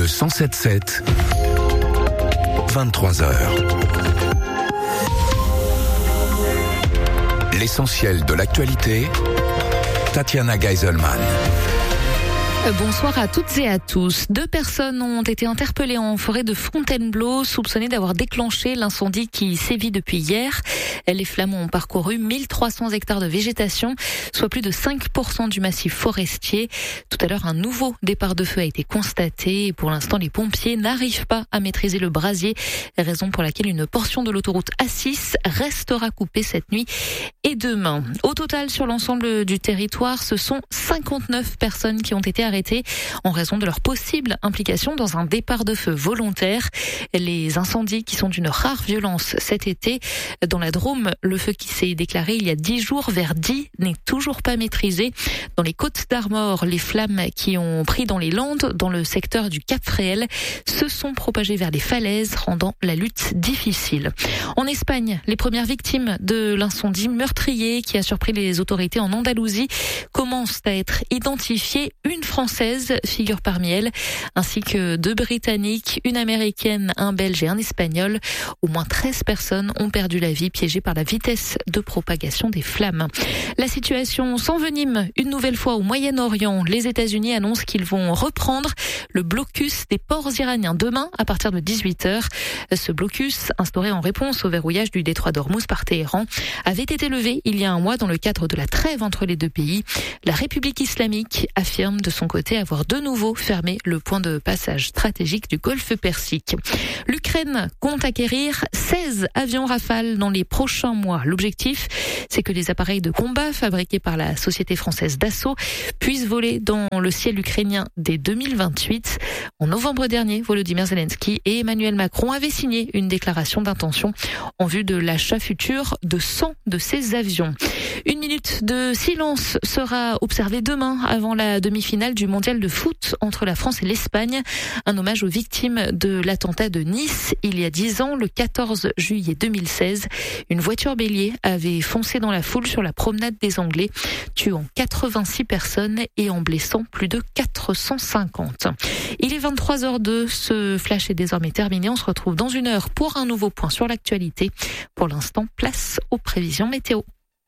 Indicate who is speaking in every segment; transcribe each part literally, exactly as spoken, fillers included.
Speaker 1: le cent sept sept, vingt-trois heures. L'essentiel de l'actualité, Tatiana Geiselman.
Speaker 2: Bonsoir à toutes et à tous. Deux personnes ont été interpellées en forêt de Fontainebleau, soupçonnées d'avoir déclenché l'incendie qui sévit depuis hier. Les flammes ont parcouru mille trois cents hectares de végétation, soit plus de cinq pour cent du massif forestier. Tout à l'heure, un nouveau départ de feu a été constaté et pour l'instant, les pompiers n'arrivent pas à maîtriser le brasier, raison pour laquelle une portion de l'autoroute A six restera coupée cette nuit et demain. Au total, sur l'ensemble du territoire, ce sont cinquante-neuf personnes qui ont été arrêtées en raison de leur possible implication dans un départ de feu volontaire. Les incendies qui sont d'une rare violence cet été. Dans la Drôme, le feu qui s'est déclaré il y a dix jours vers Die n'est toujours pas maîtrisé. Dans les Côtes d'Armor, les flammes qui ont pris dans les Landes, dans le secteur du Cap Fréhel, se sont propagées vers les falaises, rendant la lutte difficile. En Espagne, les premières victimes de l'incendie meurtrier qui a surpris les autorités en Andalousie commencent à être identifiées. Une Française figure parmi elles, ainsi que deux Britanniques, une Américaine, un Belge et un Espagnol. Au moins treize personnes ont perdu la vie piégées par la vitesse de propagation des flammes. La situation s'envenime une nouvelle fois au Moyen-Orient. Les États-Unis annoncent qu'ils vont reprendre le blocus des ports iraniens demain à partir de dix-huit heures. Ce blocus, instauré en réponse au verrouillage du détroit d'Ormuz par Téhéran, avait été levé il y a un mois dans le cadre de la trêve entre les deux pays. La République islamique affirme de son côté avoir de nouveau fermé le point de passage stratégique du Golfe Persique. L'Ukraine compte acquérir seize avions Rafale dans les prochains mois. L'objectif, c'est que les appareils de combat fabriqués par la société française Dassault puissent voler dans le ciel ukrainien dès deux mille vingt-huit. En novembre dernier, Volodymyr Zelensky et Emmanuel Macron avaient signé une déclaration d'intention en vue de l'achat futur de cent de ces avions. Une minute de silence sera observée demain avant la demi-finale du mondial de foot entre la France et l'Espagne. Un hommage aux victimes de l'attentat de Nice il y a dix ans, le quatorze juillet deux mille seize. Une voiture bélier avait foncé dans la foule sur la promenade des Anglais, tuant quatre-vingt-six personnes et en blessant plus de quatre cent cinquante. Il est vingt-trois heures deux, ce flash est désormais terminé. On se retrouve dans une heure pour un nouveau point sur l'actualité. Pour l'instant, place aux prévisions météo.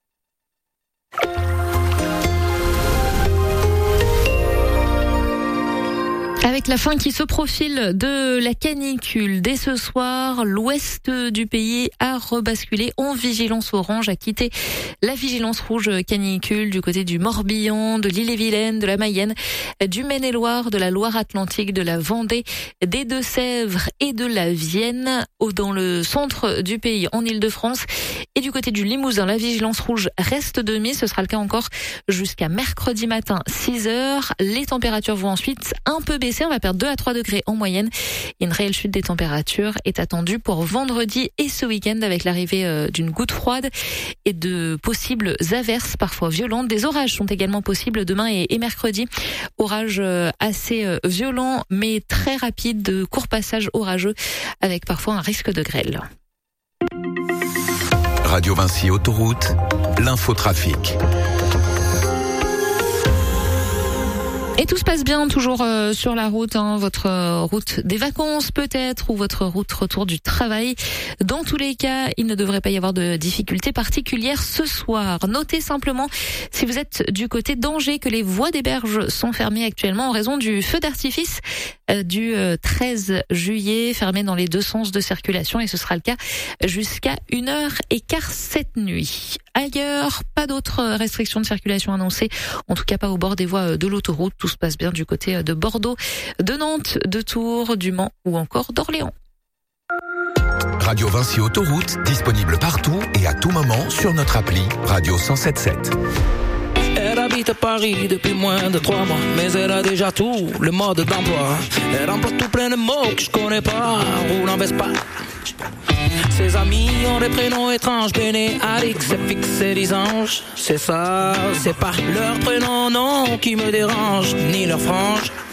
Speaker 2: Avec la fin qui se profile de la canicule, dès ce soir, l'ouest du pays a rebasculé en vigilance orange, a quitté la vigilance rouge canicule du côté du Morbihan, de l'Ille-et-Vilaine, de la Mayenne, du Maine-et-Loire, de la Loire-Atlantique, de la Vendée, des Deux-Sèvres et de la Vienne, dans le centre du pays, en Île-de-France. Et du côté du Limousin, la vigilance rouge reste de mise. Ce sera le cas encore jusqu'à mercredi matin, six heures. Les températures vont ensuite un peu baisser. On va perdre deux à trois degrés en moyenne. Une réelle chute des températures est attendue pour vendredi et ce week-end avec l'arrivée d'une goutte froide et de possibles averses parfois violentes. Des orages sont également possibles demain et mercredi. Orages assez violents mais très rapides, de courts passages orageux avec parfois un risque de grêle.
Speaker 1: Radio Vinci Autoroute, l'infotrafic.
Speaker 2: Et tout se passe bien, toujours euh, sur la route, hein, votre euh, route des vacances peut-être, ou votre route retour du travail. Dans tous les cas, il ne devrait pas y avoir de difficultés particulières ce soir. Notez simplement, si vous êtes du côté d'Angers, que les voies des berges sont fermées actuellement en raison du feu d'artifice euh, du euh, treize juillet, fermé dans les deux sens de circulation, et ce sera le cas jusqu'à une heure quinze cette nuit. Ailleurs, pas d'autres restrictions de circulation annoncées, en tout cas pas au bord des voies de l'autoroute. Tout se passe bien du côté de Bordeaux, de Nantes, de Tours, du Mans ou encore d'Orléans.
Speaker 1: Radio Vinci Autoroute, disponible partout et à tout moment sur notre appli Radio cent sept sept.
Speaker 3: Elle habite à Paris depuis moins de trois mois, mais elle a déjà tout le mode d'emploi. Elle emploie tout plein de mots que je connais pas, roule en Vespa. Ses amis ont des prénoms étranges, Béné, Alix, Fix et Lisange. C'est ça, c'est pas leur prénom, non, qui me dérange, ni leur frange.